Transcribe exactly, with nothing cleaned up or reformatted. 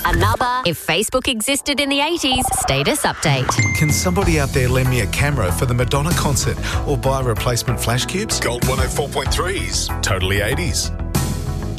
Another If Facebook Existed in the eighties status update. Can somebody out there lend me a camera for the Madonna concert or buy replacement flash cubes? Gold one oh four point three's Totally eighties.